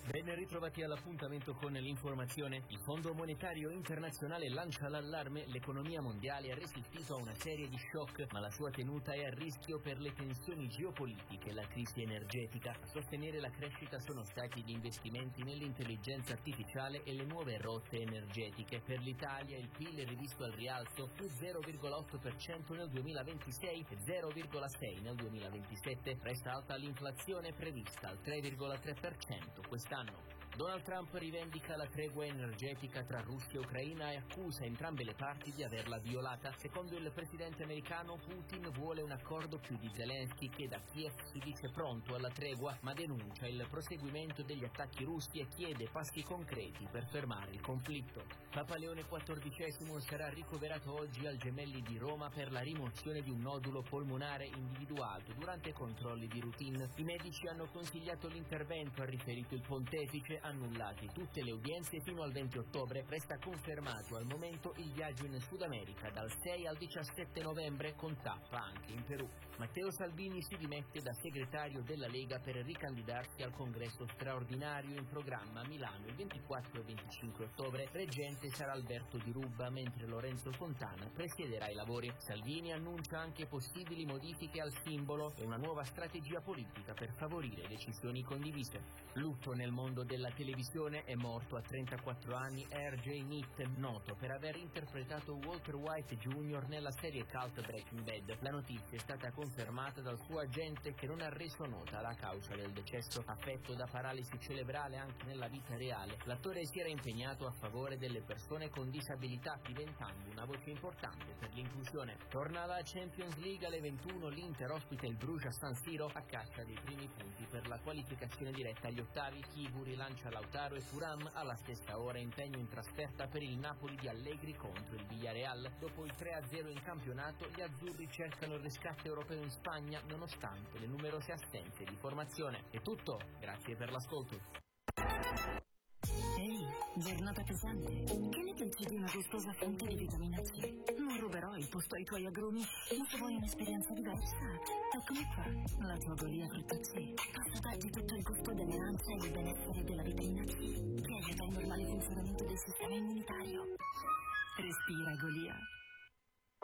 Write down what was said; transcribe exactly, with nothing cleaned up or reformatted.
Ben ritrovati all'appuntamento con l'informazione. Il Fondo Monetario Internazionale lancia l'allarme: l'economia mondiale ha resistito a una serie di shock, ma la sua tenuta è a rischio per le tensioni geopolitiche e la crisi energetica. A sostenere la crescita sono stati gli investimenti nell'intelligenza artificiale e le nuove rotte energetiche. Per l'Italia il P I L è rivisto al rialzo, più zero virgola otto per cento nel duemilaventisei e zero virgola sei per cento nel duemilaventisette. Resta alta l'inflazione, prevista al tre virgola tre per cento quest'anno. Donald Trump rivendica la tregua energetica tra Russia e Ucraina e accusa entrambe le parti di averla violata. Secondo il presidente americano, Putin vuole un accordo più di Zelensky, che da Kiev si dice pronto alla tregua, ma denuncia il proseguimento degli attacchi russi e chiede passi concreti per fermare il conflitto. Papa Leone quattordicesimo sarà ricoverato oggi al Gemelli di Roma per la rimozione di un nodulo polmonare individuato durante controlli di routine. I medici hanno consigliato l'intervento, ha riferito il pontefice, annullati tutte le udienze fino al venti ottobre. Resta confermato al momento il viaggio in Sud America dal sei al diciassette novembre, con tappa anche in Perù. Matteo Salvini si dimette da segretario della Lega per ricandidarsi al congresso straordinario in programma a Milano il ventiquattro e venticinque ottobre. Reggente sarà Alberto Di Rubba, mentre Lorenzo Fontana presiederà i lavori. Salvini annuncia anche possibili modifiche al simbolo e una nuova strategia politica per favorire decisioni condivise. Lutto nel mondo della televisione. È morto a trentaquattro anni R J Mead, noto per aver interpretato Walter White junior nella serie cult Breaking Bad. La notizia è stata confermata dal suo agente, che non ha reso nota la causa del decesso. Affetto da paralisi cerebrale anche nella vita reale, l'attore si era impegnato a favore delle persone con disabilità, diventando una voce importante per l'inclusione. Torna la Champions League alle ventuno, l'Inter ospita il Bruges a San Siro a caccia dei primi punti per la qualificazione diretta agli ottavi. Chivu rilancia Lautaro e Thuram. Alla stessa ora impegno in trasferta per il Napoli di Allegri contro il Villarreal. Dopo il tre a zero in campionato, gli azzurri cercano il riscatto europeo in Spagna nonostante le numerose assenze di formazione. È tutto, grazie per l'ascolto. Ehi, giornata pesante. Che ne pensi di una gustosa fonte di vitamina C? Non ruberò il posto ai tuoi agrumi, ma se vuoi un'esperienza diversa, eccomi qua, la tua Golia frutta C.